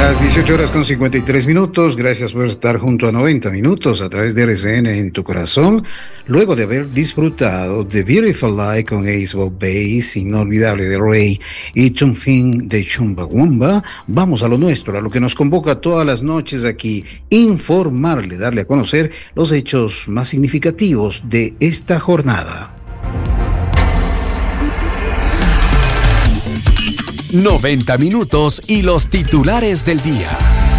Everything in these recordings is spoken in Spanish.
Las 18 horas con 53 minutos. Gracias por estar junto a 90 minutos a través de RCN en tu corazón. Luego de haber disfrutado de Beautiful Life con Ace of Base, Inolvidable de Ray y Something de Chumbawamba, vamos a lo nuestro, a lo que nos convoca todas las noches aquí: informarle, darle a conocer los hechos más significativos de esta jornada. 90 minutos y los titulares del día.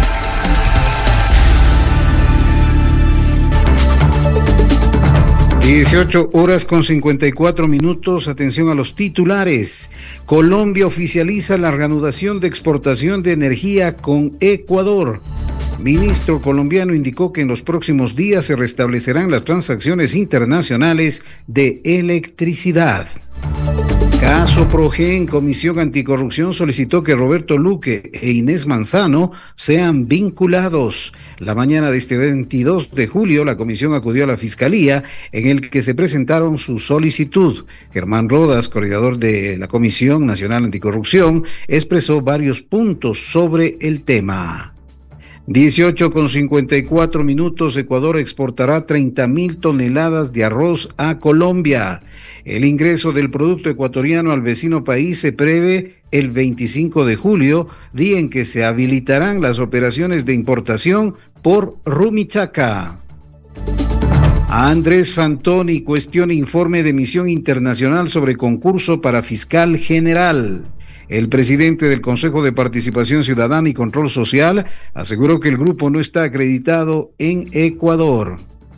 Dieciocho horas con 54 minutos. Atención a los titulares. Colombia oficializa la reanudación de exportación de energía con Ecuador. Ministro colombiano indicó que en los próximos días se restablecerán las transacciones internacionales de electricidad. Caso Progen, Comisión Anticorrupción solicitó que Roberto Luque e Inés Manzano sean vinculados. La mañana de este 22 de julio, la comisión acudió a la Fiscalía, en el que se presentaron su solicitud. Germán Rodas, coordinador de la Comisión Nacional Anticorrupción, expresó varios puntos sobre el tema. 18 con 54 minutos. Ecuador exportará 30,000 toneladas de arroz a Colombia. El ingreso del producto ecuatoriano al vecino país se prevé el 25 de julio, día en que se habilitarán las operaciones de importación por Rumichaca. Andrés Fantoni cuestiona informe de misión internacional sobre concurso para fiscal general. El presidente del Consejo de Participación Ciudadana y Control Social aseguró que el grupo no está acreditado en Ecuador.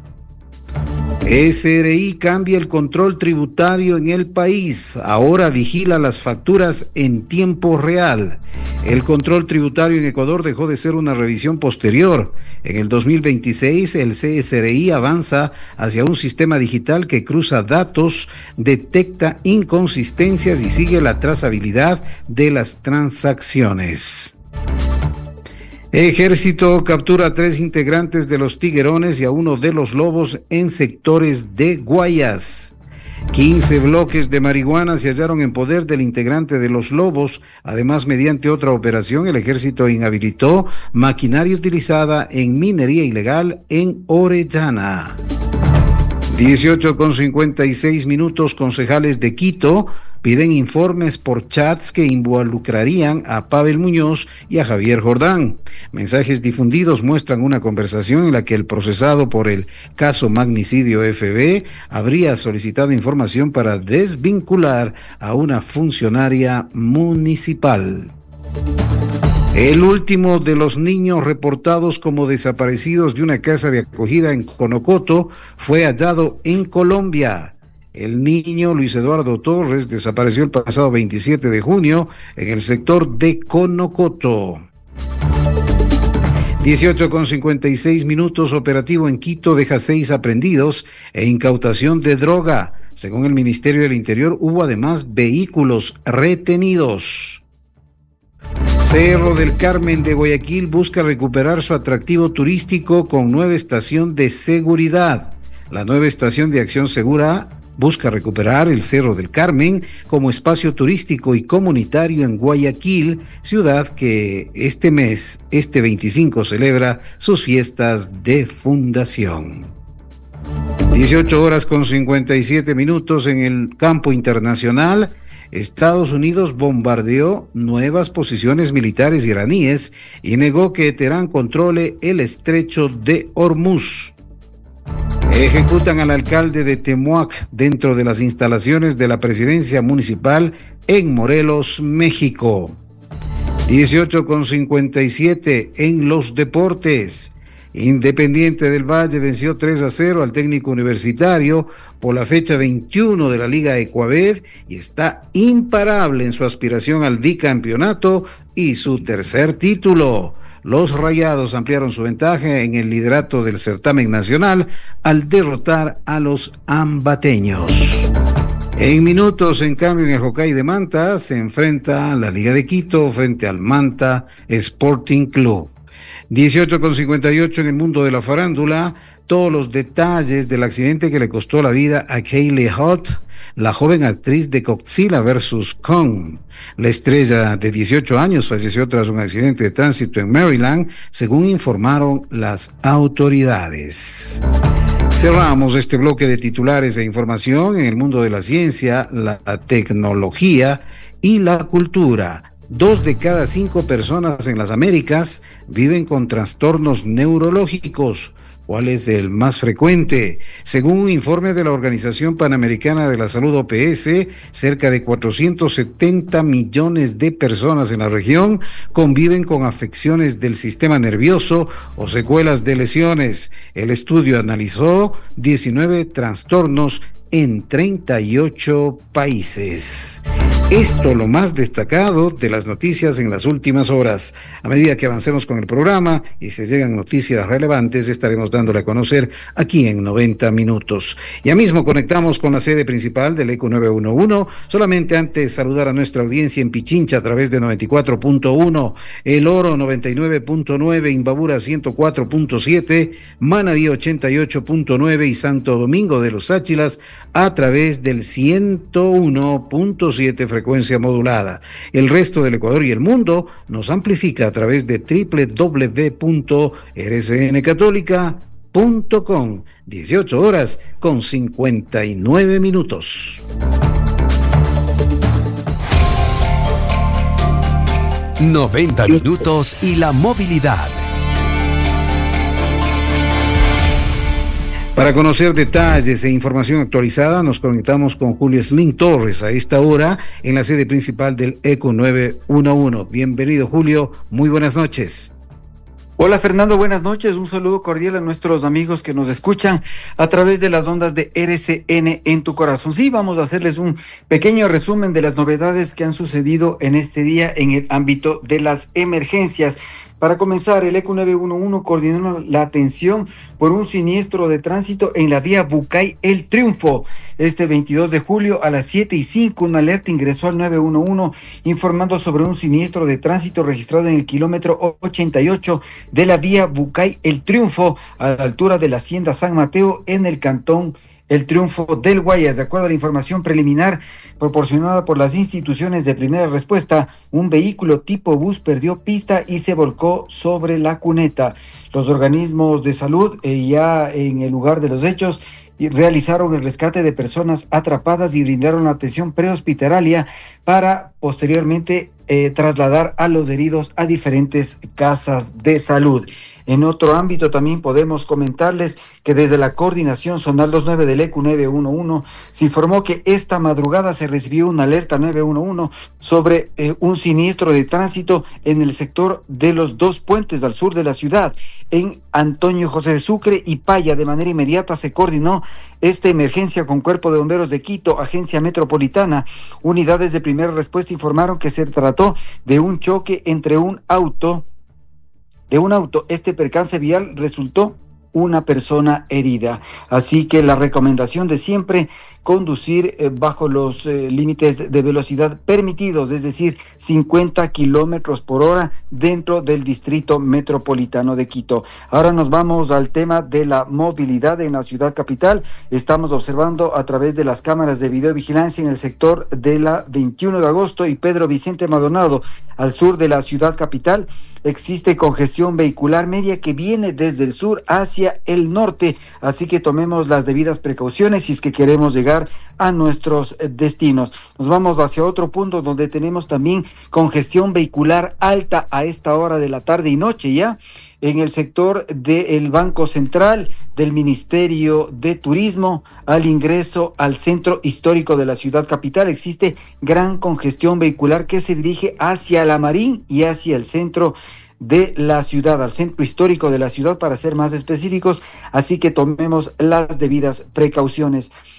SRI cambia el control tributario en el país. Ahora vigila las facturas en tiempo real. El control tributario en Ecuador dejó de ser una revisión posterior. En el 2026, el CSRI avanza hacia un sistema digital que cruza datos, detecta inconsistencias y sigue la trazabilidad de las transacciones. Ejército captura a 3 integrantes de los Tiguerones y a uno de los Lobos en sectores de Guayas. 15 bloques de marihuana se hallaron en poder del integrante de los Lobos. Además, mediante otra operación, el ejército inhabilitó maquinaria utilizada en minería ilegal en Orellana. 18 con 56 minutos. Concejales de Quito piden informes por chats que involucrarían a Pavel Muñoz y a Javier Jordán. Mensajes difundidos muestran una conversación en la que el procesado por el caso Magnicidio FB habría solicitado información para desvincular a una funcionaria municipal. El último de los niños reportados como desaparecidos de una casa de acogida en Conocoto fue hallado en Colombia. El niño Luis Eduardo Torres desapareció el pasado 27 de junio en el sector de Conocoto. 18 con 56 minutos. Operativo en Quito deja 6 aprehendidos e incautación de droga. Según el Ministerio del Interior, hubo además vehículos retenidos. Cerro del Carmen de Guayaquil busca recuperar su atractivo turístico con nueva estación de seguridad. La nueva estación de Acción Segura busca recuperar el Cerro del Carmen como espacio turístico y comunitario en Guayaquil, ciudad que este mes, este 25, celebra sus fiestas de fundación. 18 horas con 57 minutos. En el campo internacional, Estados Unidos bombardeó nuevas posiciones militares iraníes y negó que Teherán controle el estrecho de Hormuz. Ejecutan al alcalde de Temuac dentro de las instalaciones de la presidencia municipal en Morelos, México. 18 con 57 en los deportes. Independiente del Valle venció 3-0 al Técnico Universitario por la fecha 21 de la Liga Ecuaved y está imparable en su aspiración al bicampeonato y su tercer título. Los Rayados ampliaron su ventaja en el liderato del certamen nacional al derrotar a los ambateños. En minutos, en cambio, en el Hockey de Manta se enfrenta la Liga de Quito frente al Manta Sporting Club. 18 con 58 en el mundo de la farándula. todos los detalles del accidente que le costó la vida a Kaylee Hutt, la joven actriz de Godzilla vs. Kong. La estrella de 18 años falleció tras un accidente de tránsito en Maryland, según informaron las autoridades. Cerramos este bloque de titulares e información en el mundo de la ciencia, la tecnología y la cultura. 2 de cada 5 personas en las Américas viven con trastornos neurológicos. ¿Cuál es el más frecuente? Según un informe de la Organización Panamericana de la Salud, OPS, cerca de 470 millones de personas en la región conviven con afecciones del sistema nervioso o secuelas de lesiones. El estudio analizó 19 trastornos en 38 países. Esto lo más destacado de las noticias en las últimas horas. A medida que avancemos con el programa y se llegan noticias relevantes, estaremos dándole a conocer aquí en 90 minutos. Ya mismo conectamos con la sede principal del ECO 911. Solamente antes saludar a nuestra audiencia en Pichincha a través de 94.1, El Oro 99.9, Imbabura 104.7, Manabí 88.9 y Santo Domingo de los Áchilas a través del 101.7 frecuencia modulada. El resto del Ecuador y el mundo nos amplifica a través de www.rcncatólica.com. 18 horas con 59 minutos. ...90 minutos y la movilidad. Para conocer detalles e información actualizada, nos conectamos con Julio Slim Torres a esta hora en la sede principal del ECO 911. Bienvenido, Julio. Muy buenas noches. Hola, Fernando. Buenas noches. Un saludo cordial a nuestros amigos que nos escuchan a través de las ondas de RCN en tu corazón. Sí, vamos a hacerles un pequeño resumen de las novedades que han sucedido en este día en el ámbito de las emergencias. Para comenzar, el ECO 911 coordinó la atención por un siniestro de tránsito en la vía Bucay El Triunfo. Este 22 de julio a las 7:05, una alerta ingresó al 911 informando sobre un siniestro de tránsito registrado en el kilómetro 88 de la vía Bucay El Triunfo, a la altura de la Hacienda San Mateo, en el cantón El Triunfo del Guayas. De acuerdo a la información preliminar proporcionada por las instituciones de primera respuesta, un vehículo tipo bus perdió pista y se volcó sobre la cuneta. Los organismos de salud ya en el lugar de los hechos realizaron el rescate de personas atrapadas y brindaron atención prehospitalaria para posteriormente trasladar a los heridos a diferentes casas de salud. En otro ámbito también podemos comentarles que desde la Coordinación Zonal 29 del ECO 911 se informó que esta madrugada se recibió una alerta 911 sobre un siniestro de tránsito en el sector de los 2 puentes al sur de la ciudad, en Antonio José de Sucre y Paya. De manera inmediata se coordinó esta emergencia con Cuerpo de Bomberos de Quito, Agencia Metropolitana. Unidades de primera respuesta informaron que se trató de un choque entre un auto. Este percance vial resultó una persona herida. Así que la recomendación de siempre, conducir bajo los límites de velocidad permitidos, es decir, 50 kilómetros por hora dentro del distrito metropolitano de Quito. Ahora nos vamos al tema de la movilidad en la ciudad capital. Estamos observando a través de las cámaras de videovigilancia en el sector de la 21 de agosto y Pedro Vicente Maldonado, al sur de la ciudad capital. Existe congestión vehicular media que viene desde el sur hacia el norte, así que tomemos las debidas precauciones si es que queremos llegar a nuestros destinos. Nos vamos hacia otro punto donde tenemos también congestión vehicular alta a esta hora de la tarde y noche ya. En el sector del Banco Central, del Ministerio de Turismo, al ingreso al centro histórico de la ciudad capital, existe gran congestión vehicular que se dirige hacia la Marín y hacia el centro de la ciudad, al centro histórico de la ciudad para ser más específicos, así que tomemos las debidas precauciones.